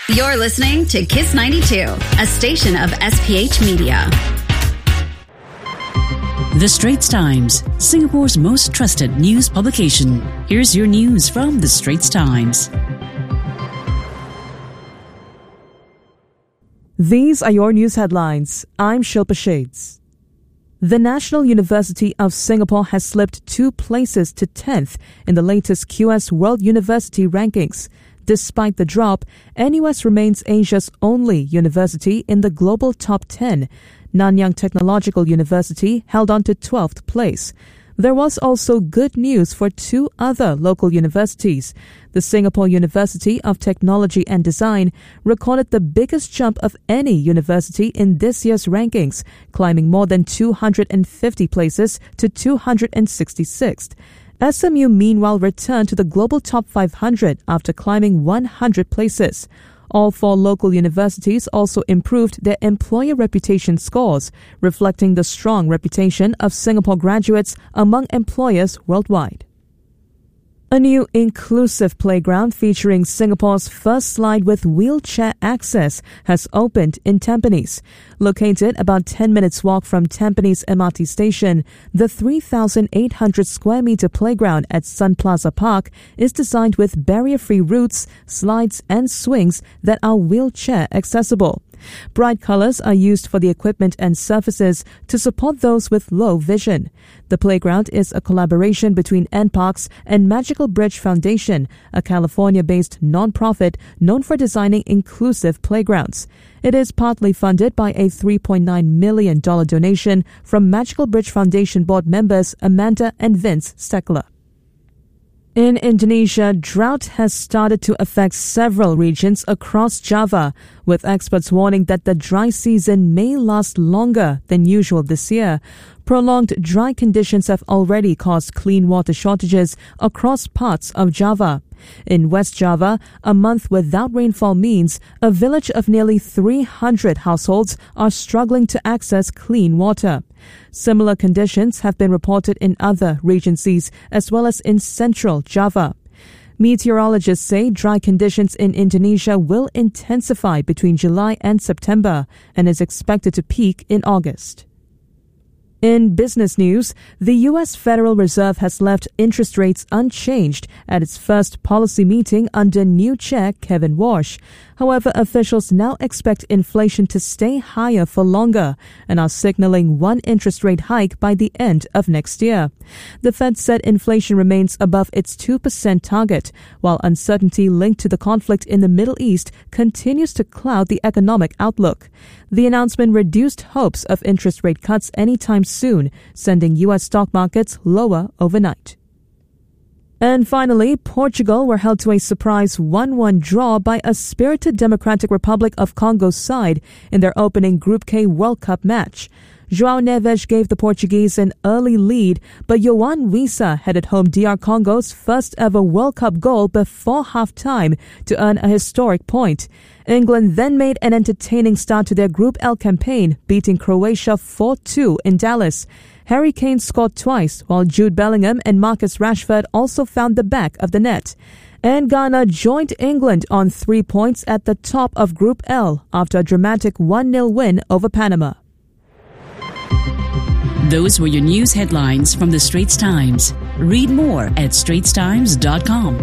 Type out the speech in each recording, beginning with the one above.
You're listening to Kiss 92, a station of SPH Media. The Straits Times, Singapore's most trusted news publication. Here's your news from The Straits Times. These are your news headlines. I'm Shilpa Shades. The National University of Singapore has slipped 2 places to 10th in the latest QS World University Rankings. Despite the drop, NUS remains Asia's only university in the global top 10. Nanyang Technological University held on to 12th place. There was also good news for 2 other local universities. The Singapore University of Technology and Design recorded the biggest jump of any university in this year's rankings, climbing more than 250 places to 266th. SMU meanwhile returned to the global top 500 after climbing 100 places. All 4 local universities also improved their employer reputation scores, reflecting the strong reputation of Singapore graduates among employers worldwide. A new inclusive playground featuring Singapore's first slide with wheelchair access has opened in Tampines. Located about 10 minutes walk from Tampines MRT station, the 3,800 square meter playground at Sun Plaza Park is designed with barrier-free routes, slides and swings that are wheelchair accessible. Bright colors are used for the equipment and surfaces to support those with low vision. The playground is a collaboration between NParks and Magical Bridge Foundation, a California-based non-profit known for designing inclusive playgrounds. It is partly funded by a $3.9 million donation from Magical Bridge Foundation board members Amanda and Vince Steckler. In Indonesia, drought has started to affect several regions across Java, with experts warning that the dry season may last longer than usual this year. Prolonged dry conditions have already caused clean water shortages across parts of Java. In West Java, a month without rainfall means a village of nearly 300 households are struggling to access clean water. Similar conditions have been reported in other regencies as well as in central Java. Meteorologists say dry conditions in Indonesia will intensify between July and September and is expected to peak in August. In business news, the U.S. Federal Reserve has left interest rates unchanged at its first policy meeting under new chair Kevin Warsh. However, officials now expect inflation to stay higher for longer and are signaling 1 interest rate hike by the end of next year. The Fed said inflation remains above its 2% target, while uncertainty linked to the conflict in the Middle East continues to cloud the economic outlook. The announcement reduced hopes of interest rate cuts anytime soon, sending U.S. stock markets lower overnight. And finally, Portugal were held to a surprise 1-1 draw by a spirited Democratic Republic of Congo side in their opening Group K World Cup match. João Neves gave the Portuguese an early lead, but Yohan Wissa headed home DR Congo's first ever World Cup goal before half-time to earn a historic point. England then made an entertaining start to their Group L campaign, beating Croatia 4-2 in Dallas. Harry Kane scored twice, while Jude Bellingham and Marcus Rashford also found the back of the net. And Ghana joined England on 3 points at the top of Group L after a dramatic 1-0 win over Panama. Those were your news headlines from The Straits Times. Read more at straitstimes.com.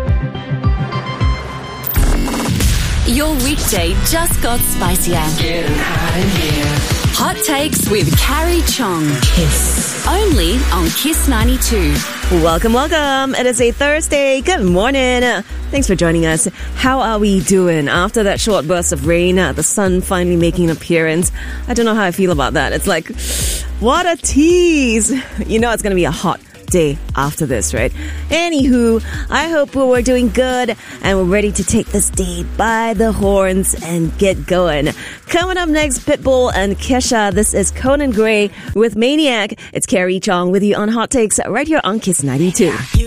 Your weekday just got spicier. Getting hot in here. Hot Takes with Carrie Chong. Kiss. Only on Kiss 92. Welcome, welcome. It is a Thursday. Good morning. Thanks for joining us. How are we doing after that short burst of rain? The sun finally making an appearance. I don't know how I feel about that. It's like, what a tease. You know it's going to be a hot day after this, right? Anywho, I hope we're doing good and we're ready to take this day by the horns and get going. Coming up next, Pitbull and Kesha. This is Conan Gray with Maniac. It's Carrie Chong with you on Hot Takes right here on Kiss 92.